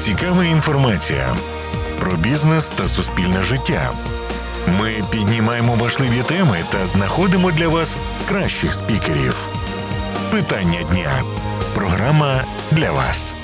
цікава інформація про бізнес та суспільне життя. Ми піднімаємо важливі теми та знаходимо для вас кращих спікерів. Питання дня. Програма для вас.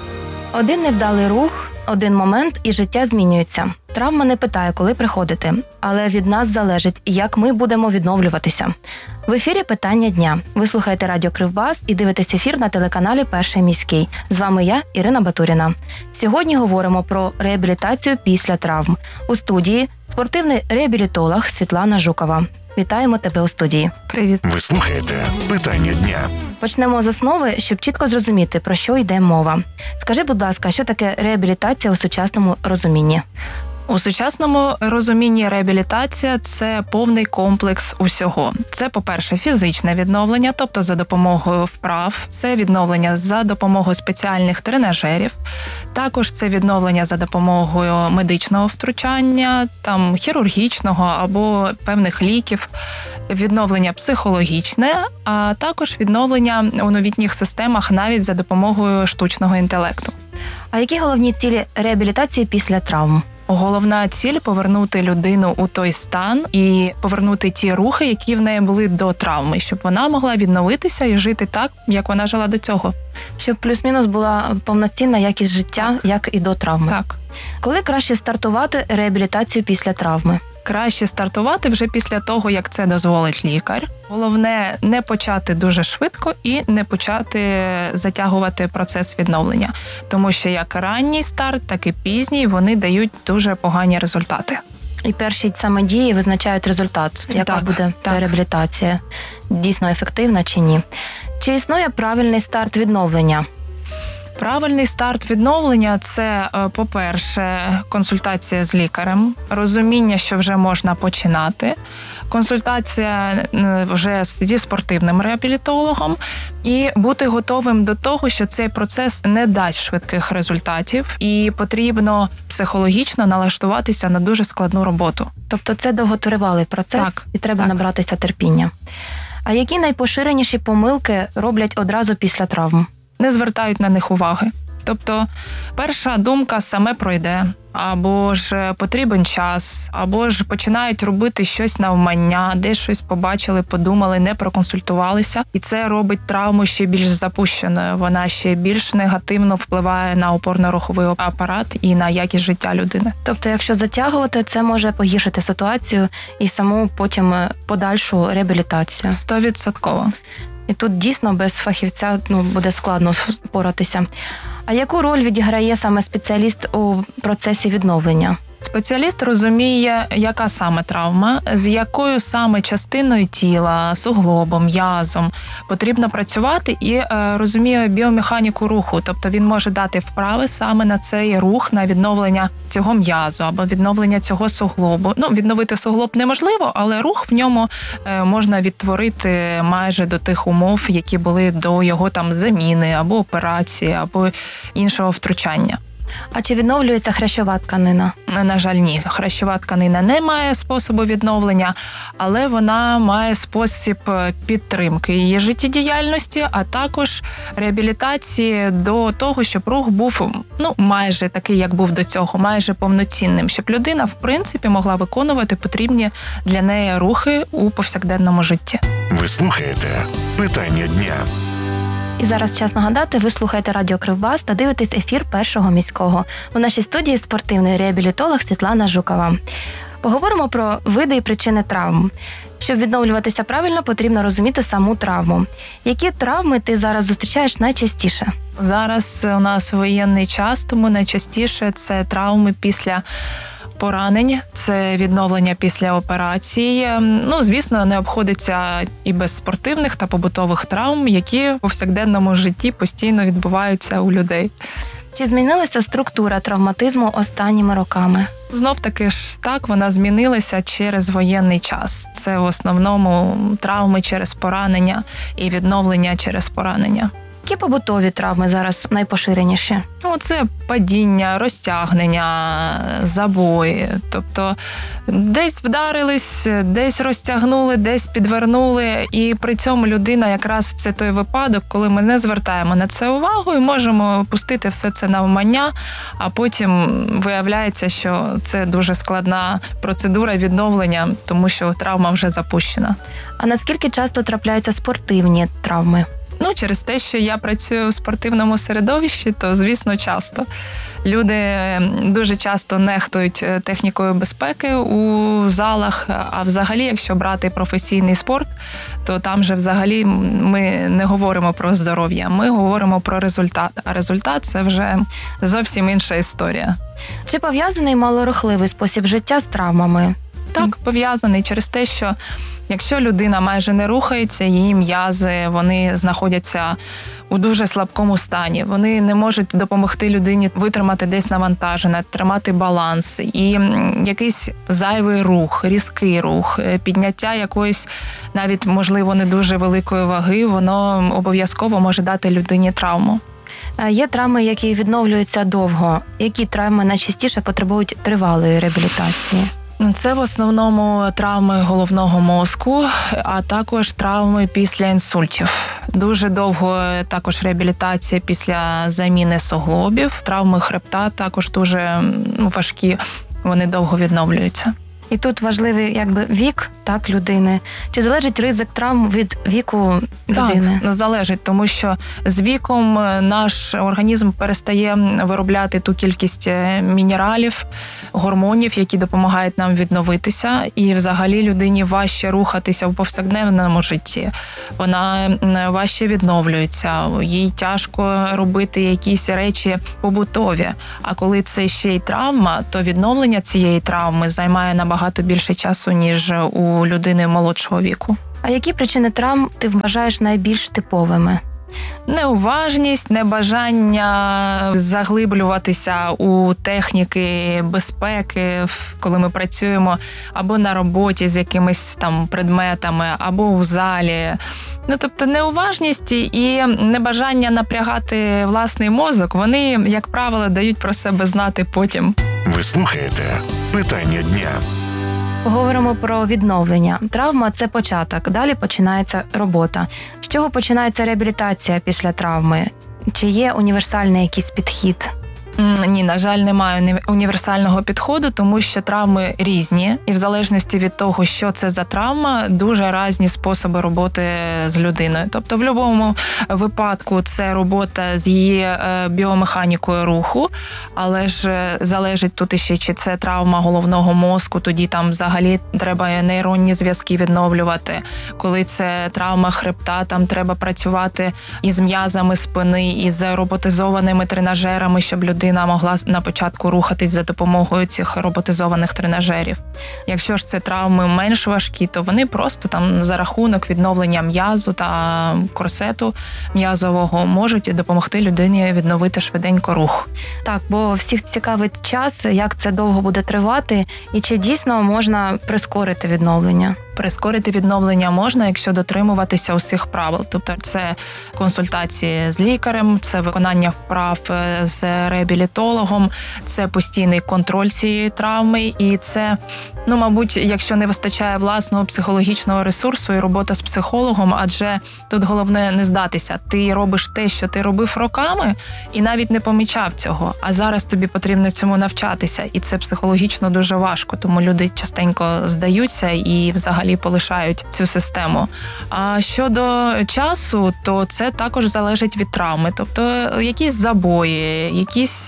Один невдалий рух, один момент і життя змінюється. Травма не питає, коли приходити, але від нас залежить, як ми будемо відновлюватися. В ефірі «Питання дня». Ви слухаєте радіо Кривбас і дивитесь ефір на телеканалі «Перший міський». З вами я, Ірина Батуріна. Сьогодні говоримо про реабілітацію після травм. У студії спортивний реабілітолог Світлана Жукова. Вітаємо тебе у студії. Привіт. Ви слухаєте «Питання дня». Почнемо з основи, щоб чітко зрозуміти, про що йде мова. Скажи, будь ласка, що таке реабілітація у сучасному розумінні? У сучасному розумінні реабілітація – це повний комплекс усього. Це, по-перше, фізичне відновлення, тобто за допомогою вправ. Це відновлення за допомогою спеціальних тренажерів. Також це відновлення за допомогою медичного втручання, хірургічного або певних ліків. Відновлення психологічне, а також відновлення у новітніх системах навіть за допомогою штучного інтелекту. А які головні цілі реабілітації після травм? Головна ціль – повернути людину у той стан і повернути ті рухи, які в неї були до травми, щоб вона могла відновитися і жити так, як вона жила до цього. Щоб плюс-мінус була повноцінна якість життя, як і до травми. Так. Коли краще стартувати реабілітацію після травми? Краще стартувати вже після того, як це дозволить лікар. Головне – не почати дуже швидко і не почати затягувати процес відновлення. Тому що як ранній старт, так і пізній вони дають дуже погані результати. І перші саме дії визначають результат, яка буде ця реабілітація, дійсно ефективна чи ні. Чи існує правильний старт відновлення? Правильний старт відновлення – це, по-перше, консультація з лікарем, розуміння, що вже можна починати, консультація вже зі спортивним реабілітологом і бути готовим до того, що цей процес не дасть швидких результатів і потрібно психологічно налаштуватися на дуже складну роботу. Тобто це довготривалий процес і треба набратися терпіння. А які найпоширеніші помилки роблять одразу після травм? Не звертають на них уваги. Тобто перша думка саме пройде, або ж потрібен час, або ж починають робити щось навмання, десь щось побачили, подумали, не проконсультувалися. І це робить травму ще більш запущеною. Вона ще більш негативно впливає на опорно-руховий апарат і на якість життя людини. Тобто, якщо затягувати, це може погіршити ситуацію і саму потім подальшу реабілітацію? 100%. І тут дійсно без фахівця буде складно впоратися. А яку роль відіграє саме спеціаліст у процесі відновлення? Спеціаліст розуміє, яка саме травма, з якою саме частиною тіла, суглобом, м'язом потрібно працювати і розуміє біомеханіку руху. Тобто він може дати вправи саме на цей рух, на відновлення цього м'язу або відновлення цього суглобу. Відновити суглоб неможливо, але рух в ньому можна відтворити майже до тих умов, які були до його заміни або операції, або іншого втручання. А чи відновлюється хрящова тканина? На жаль, ні. Хрящова тканина не має способу відновлення, але вона має спосіб підтримки її життєдіяльності, а також реабілітації до того, щоб рух був майже такий, як був до цього, майже повноцінним, щоб людина, в принципі, могла виконувати потрібні для неї рухи у повсякденному житті. Ви слухаєте «Питання дня». І зараз час нагадати, ви слухаєте радіо Кривбас та дивитесь ефір Першого міського. У нашій студії спортивний реабілітолог Світлана Жукова. Поговоримо про види і причини травм. Щоб відновлюватися правильно, потрібно розуміти саму травму. Які травми ти зараз зустрічаєш найчастіше? Зараз у нас воєнний час, тому найчастіше це травми після поранень, це відновлення після операції. Звісно, не обходиться і без спортивних та побутових травм, які у повсякденному житті постійно відбуваються у людей. Чи змінилася структура травматизму останніми роками? Знов-таки ж так, вона змінилася через воєнний час. Це в основному травми через поранення і відновлення через поранення. Які побутові травми зараз найпоширеніші? Ну, це падіння, розтягнення, забої. Тобто десь вдарились, десь розтягнули, десь підвернули. І при цьому людина якраз це той випадок, коли ми не звертаємо на це увагу і можемо пустити все це навмання, а потім виявляється, що це дуже складна процедура відновлення, тому що травма вже запущена. А наскільки часто трапляються спортивні травми? Ну, через те, що я працюю в спортивному середовищі, то, звісно, часто. Люди дуже часто нехтують технікою безпеки у залах, а взагалі, якщо брати професійний спорт, то там же взагалі ми не говоримо про здоров'я, ми говоримо про результат. А результат – це вже зовсім інша історія. Чи пов'язаний малорухливий спосіб життя з травмами? Так, пов'язаний через те, що якщо людина майже не рухається, її м'язи, вони знаходяться у дуже слабкому стані. Вони не можуть допомогти людині витримати десь навантаження, тримати баланс. І якийсь зайвий рух, різкий рух, підняття якоїсь навіть, можливо, не дуже великої ваги, воно обов'язково може дати людині травму. Є травми, які відновлюються довго. Які травми найчастіше потребують тривалої реабілітації? Це в основному травми головного мозку, а також травми після інсультів. Дуже довго також реабілітація після заміни суглобів. Травми хребта також дуже важкі, вони довго відновлюються. І тут важливий вік людини. Чи залежить ризик травм від віку людини? Так, залежить, тому що з віком наш організм перестає виробляти ту кількість мінералів, гормонів, які допомагають нам відновитися. І взагалі людині важче рухатися в повсякденному житті. Вона важче відновлюється, їй тяжко робити якісь речі побутові. А коли це ще й травма, то відновлення цієї травми займає набагато більше часу, ніж у людини молодшого віку. А які причини травм ти вважаєш найбільш типовими? Неуважність, небажання заглиблюватися у техніки безпеки, коли ми працюємо або на роботі з якимись там предметами, або у залі. Тобто неуважність і небажання напрягати власний мозок, вони, як правило, дають про себе знати потім. Ви слухаєте «Питання дня». Поговоримо про відновлення. Травма – це початок, далі починається робота. З чого починається реабілітація після травми? Чи є універсальний якийсь підхід? Ні, на жаль, немає універсального підходу, тому що травми різні. І в залежності від того, що це за травма, дуже різні способи роботи з людиною. Тобто в будь-якому випадку це робота з її біомеханікою руху, але ж залежить тут іще, чи це травма головного мозку, тоді там взагалі треба нейронні зв'язки відновлювати. Коли це травма хребта, там треба працювати із м'язами спини, із роботизованими тренажерами, щоб людина могла на початку рухатись за допомогою цих роботизованих тренажерів. Якщо ж це травми менш важкі, то вони просто там за рахунок відновлення м'язу та корсету м'язового можуть допомогти людині відновити швиденько рух. Так, бо всіх цікавить час, як це довго буде тривати, і чи дійсно можна прискорити відновлення? Прискорити відновлення можна, якщо дотримуватися усіх правил. Тобто це консультації з лікарем, це виконання вправ з реабілітологом, це постійний контроль цієї травми і це, мабуть, якщо не вистачає власного психологічного ресурсу і робота з психологом, адже тут головне не здатися. Ти робиш те, що ти робив роками і навіть не помічав цього, а зараз тобі потрібно цьому навчатися. І це психологічно дуже важко, тому люди частенько здаються і взагалі полишають цю систему. А щодо часу, то це також залежить від травми. Тобто якісь забої, якісь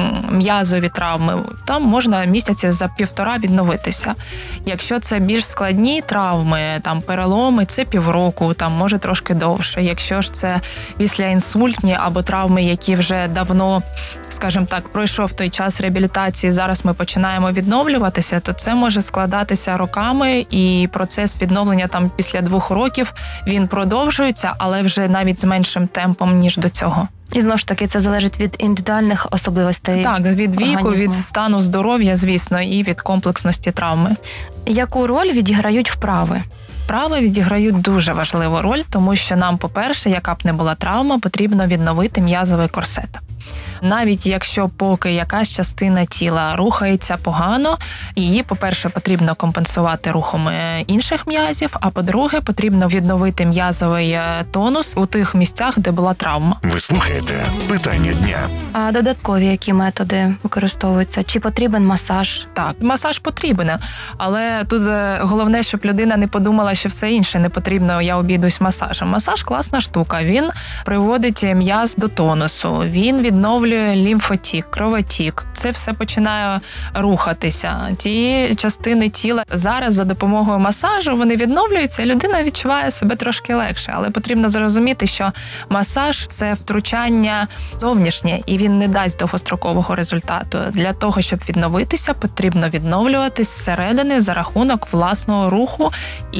м'язові травми, там можна місяці за 1,5 відновитися. Якщо це більш складні травми, там переломи, це 1,5 року, там може трошки довше. Якщо ж це післяінсультні або травми, які вже давно, скажімо так, пройшов той час реабілітації, зараз ми починаємо відновлюватися, то це може складатися роками, і процес відновлення там після 2 років, він продовжується, але вже навіть з меншим темпом, ніж до цього. І знову ж таки, це залежить від індивідуальних особливостей. Так, від віку, організму. від стану здоров'я, звісно, і від комплексності травми. Яку роль відіграють вправи? вправи відіграють дуже важливу роль, тому що нам, по-перше, яка б не була травма, потрібно відновити м'язовий корсет. Навіть якщо поки якась частина тіла рухається погано, її, по-перше, потрібно компенсувати рухом інших м'язів, а по-друге, потрібно відновити м'язовий тонус у тих місцях, де була травма. Ви слухаєте питання дня. А додаткові які методи використовуються? Чи потрібен масаж? Так, масаж потрібен, але тут головне, щоб людина не подумала, що все інше не потрібно, я обійдусь масажем. Масаж – класна штука, він приводить м'яз до тонусу, він відновлює лімфотік, кровотік. Це все починає рухатися. Ті частини тіла зараз за допомогою масажу вони відновлюються, і людина відчуває себе трошки легше. Але потрібно зрозуміти, що масаж – це втручання зовнішнє, і він не дасть довгострокового результату. Для того, щоб відновитися, потрібно відновлюватись зсередини за рахунок власного руху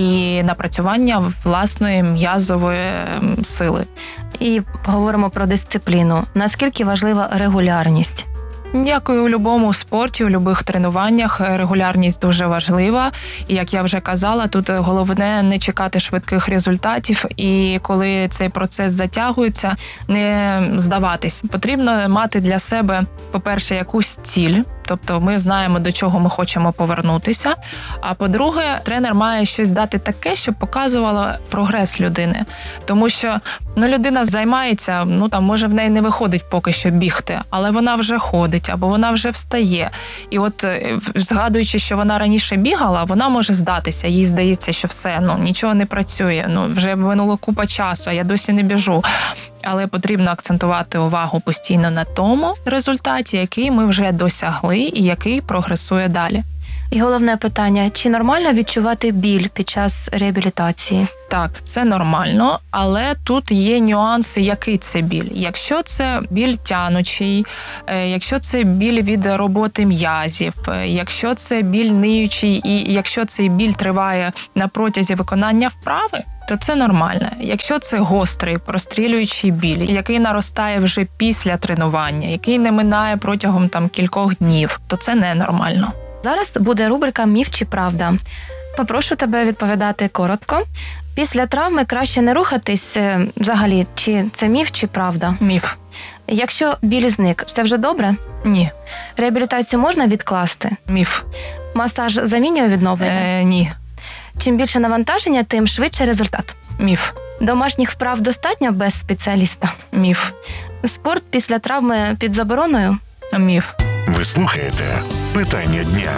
і напрацювання власної м'язової сили. І поговоримо про дисципліну. Наскільки важлива регулярність? Як і у будь-якому спорті, у будь-яких тренуваннях регулярність дуже важлива. І, як я вже казала, тут головне не чекати швидких результатів. І коли цей процес затягується, не здаватись. Потрібно мати для себе, по-перше, якусь ціль. Тобто ми знаємо, до чого ми хочемо повернутися. А по-друге, тренер має щось дати таке, щоб показувало прогрес людини. Тому що людина займається, може в неї не виходить поки що бігти, але вона вже ходить, або вона вже встає. І от згадуючи, що вона раніше бігала, вона може здатися. Їй здається, що все, нічого не працює, вже минуло купа часу, а я досі не біжу. Але потрібно акцентувати увагу постійно на тому результаті, який ми вже досягли і який прогресує далі. І головне питання, чи нормально відчувати біль під час реабілітації? Так, це нормально, але тут є нюанси, який це біль. Якщо це біль тянучий, якщо це біль від роботи м'язів, якщо це біль ниючий і якщо цей біль триває на протязі виконання вправи, то це нормально. Якщо це гострий, прострілюючий біль, який наростає вже після тренування, який не минає протягом кількох днів, то це ненормально. Зараз буде рубрика «Міф чи правда?». Попрошу тебе відповідати коротко. Після травми краще не рухатись взагалі, чи це міф, чи правда? Міф. Якщо біль зник, все вже добре? Ні. Реабілітацію можна відкласти? Міф. Масаж замінює відновлення? Ні. Чим більше навантаження, тим швидше результат? Міф. Домашніх вправ достатньо без спеціаліста? Міф. Спорт після травми під забороною? Міф. Ви слухаєте питання дня.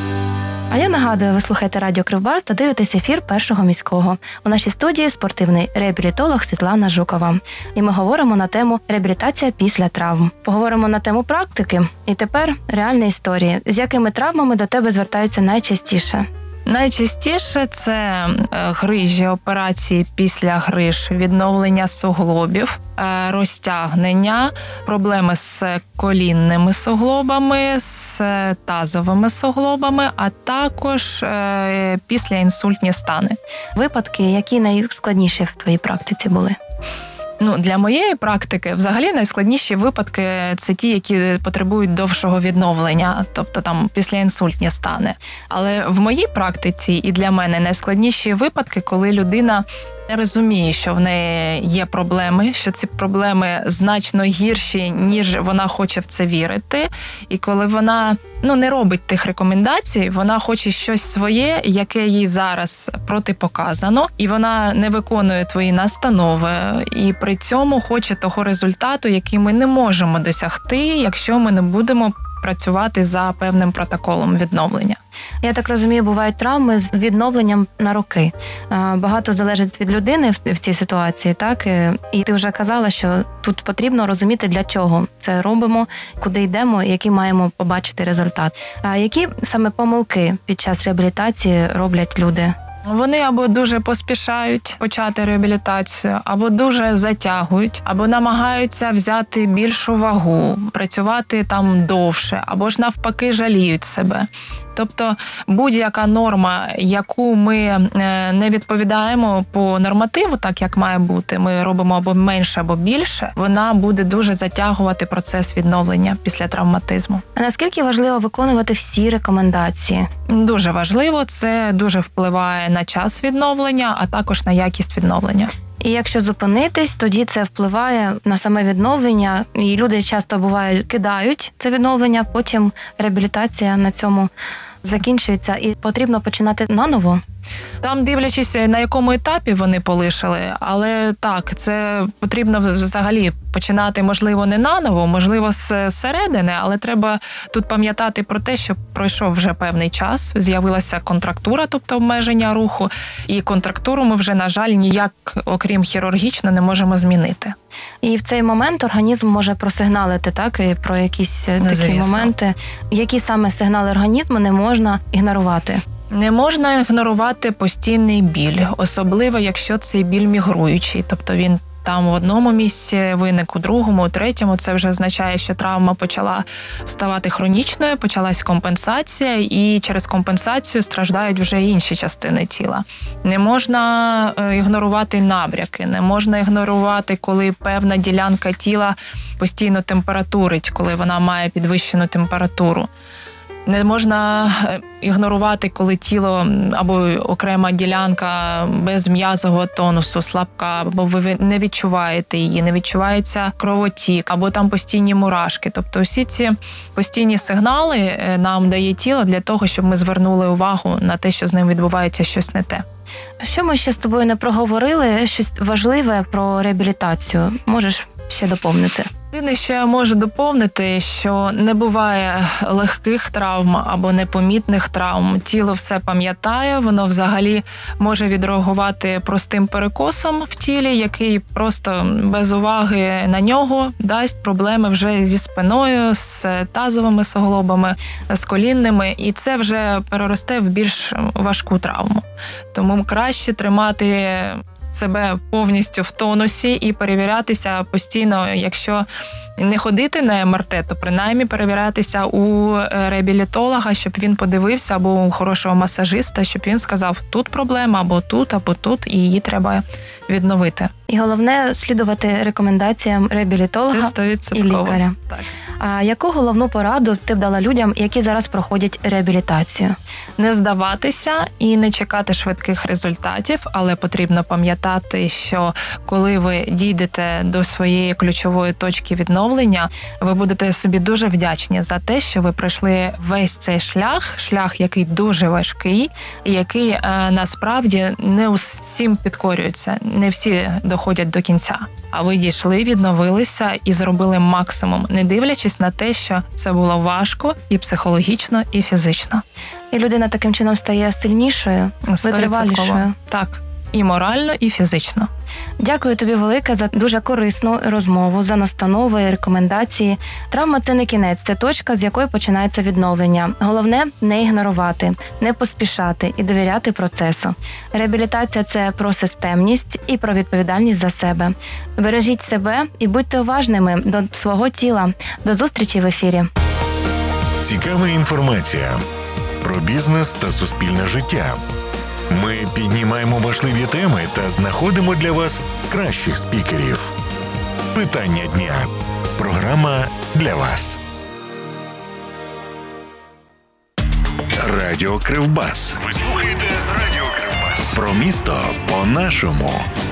А я нагадую, ви слухаєте Радіо Кривбас та дивитесь ефір Першого міського. У нашій студії спортивний реабілітолог Світлана Жукова. І ми говоримо на тему реабілітація після травм. Поговоримо на тему практики. І тепер реальні історії. З якими травмами до тебе звертаються найчастіше? Найчастіше це грижі, операції після гриж, відновлення суглобів, розтягнення, проблеми з колінними суглобами, з тазовими суглобами, а також післяінсультні стани. Випадки, які найскладніші в твоїй практиці були? Для моєї практики взагалі найскладніші випадки – це ті, які потребують довшого відновлення, тобто післяінсультні стани. Але в моїй практиці і для мене найскладніші випадки, коли людина не розуміє, що в неї є проблеми, що ці проблеми значно гірші, ніж вона хоче в це вірити. І коли вона не робить тих рекомендацій, вона хоче щось своє, яке їй зараз протипоказано, і вона не виконує твої настанови, і при цьому хоче того результату, який ми не можемо досягти, якщо ми не будемо працювати за певним протоколом відновлення. Я так розумію, бувають травми з відновленням на роки. Багато залежить від людини в цій ситуації, так? І ти вже казала, що тут потрібно розуміти, для чого це робимо, куди йдемо, який маємо побачити результат. А які саме помилки під час реабілітації роблять люди? Вони або дуже поспішають почати реабілітацію, або дуже затягують, або намагаються взяти більшу вагу, працювати довше, або ж навпаки жаліють себе. Тобто будь-яка норма, яку ми не відповідаємо по нормативу, так як має бути, ми робимо або менше, або більше, вона буде дуже затягувати процес відновлення після травматизму. А наскільки важливо виконувати всі рекомендації? Дуже важливо, це дуже впливає на час відновлення, а також на якість відновлення. І якщо зупинитись, тоді це впливає на саме відновлення, і люди часто буває кидають це відновлення, потім реабілітація на цьому закінчується, і потрібно починати наново. Там, дивлячись, на якому етапі вони полишили, але так, це потрібно взагалі починати, можливо, не наново, можливо, з середини, але треба тут пам'ятати про те, що пройшов вже певний час, з'явилася контрактура, тобто обмеження руху, і контрактуру ми вже, на жаль, ніяк, окрім хірургічно, не можемо змінити. І в цей момент організм може просигналити, так, і про якісь такі Звісно. моменти. Які саме сигнали організму не можна ігнорувати? Не можна ігнорувати постійний біль, особливо, якщо цей біль мігруючий, тобто він там в одному місці виник, у другому, у третьому. Це вже означає, що травма почала ставати хронічною, почалась компенсація, і через компенсацію страждають вже інші частини тіла. Не можна ігнорувати набряки, не можна ігнорувати, коли певна ділянка тіла постійно температурить, коли вона має підвищену температуру. Не можна ігнорувати, коли тіло або окрема ділянка без м'язового тонусу, слабка, або ви не відчуваєте її, не відчувається кровотік, або там постійні мурашки. Тобто всі ці постійні сигнали нам дає тіло для того, щоб ми звернули увагу на те, що з ним відбувається щось не те. Що ми ще з тобою не проговорили? Щось важливе про реабілітацію? Можеш ще доповнити? Єдине, що я можу доповнити, що не буває легких травм або непомітних травм. Тіло все пам'ятає, воно взагалі може відреагувати простим перекосом в тілі, який просто без уваги на нього дасть проблеми вже зі спиною, з тазовими суглобами, з колінними, і це вже переросте в більш важку травму. Тому краще тримати себе повністю в тонусі і перевірятися постійно, якщо не ходити на МРТ, то принаймні перевірятися у реабілітолога, щоб він подивився, або у хорошого масажиста, щоб він сказав, тут проблема, або тут, і її треба відновити. І головне – слідувати рекомендаціям реабілітолога Це 100%. і лікаря. Так. А яку головну пораду ти б дала людям, які зараз проходять реабілітацію? Не здаватися і не чекати швидких результатів, але потрібно пам'ятати, що коли ви дійдете до своєї ключової точки відновлення, ви будете собі дуже вдячні за те, що ви пройшли весь цей шлях, який дуже важкий, і який насправді не усім підкорюється, не всі доходять до кінця. А ви дійшли, відновилися і зробили максимум, не дивлячись на те, що це було важко і психологічно, і фізично. І людина таким чином стає сильнішою, 100%. витривалішою. Так, і морально, і фізично. Дякую тобі велике за дуже корисну розмову, за настанови і рекомендації. Травма – це не кінець, це точка, з якої починається відновлення. Головне – не ігнорувати, не поспішати і довіряти процесу. Реабілітація – це про системність і про відповідальність за себе. Бережіть себе і будьте уважними до свого тіла. До зустрічі в ефірі. Цікава інформація про бізнес та суспільне життя. Ми піднімаємо важливі теми та знаходимо для вас кращих спікерів. Питання дня. Програма для вас. Радіо Кривбас. Ви слухаєте Радіо Кривбас. Про місто по-нашому.